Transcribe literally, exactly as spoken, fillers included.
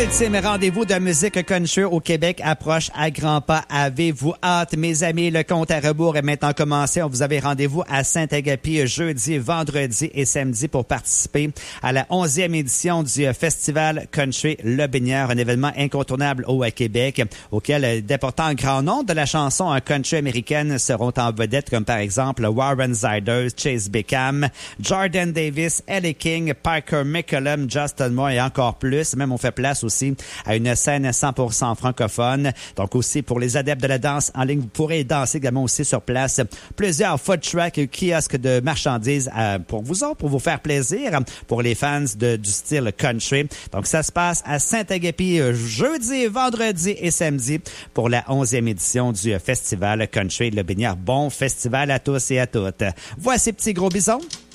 L'ultime rendez-vous de musique country au Québec approche à grands pas. Avez-vous hâte, mes amis? Le compte à rebours est maintenant commencé. On vous avait rendez-vous à Saint-Agapi jeudi, vendredi et samedi pour participer à la onzième édition du Festival Country Lobinière, un événement incontournable au Québec auquel d'importants grands noms de la chanson country américaine seront en vedette, comme par exemple Warren Ziders, Chase Bickham, Jordan Davis, Ellie King, Parker McCollum, Justin Moore et encore plus. Même on fait place aussi à une scène cent pour cent francophone. Donc aussi pour les adeptes de la danse en ligne, vous pourrez danser également aussi sur place. Plusieurs food trucks et kiosques de marchandises euh, pour vous autres, pour vous faire plaisir, pour les fans de, du style country. Donc ça se passe à Saint-Agapi jeudi, vendredi et samedi pour la onzième édition du Festival Country Lobinière. Bon festival à tous et à toutes. Voici Petit Gros Bison.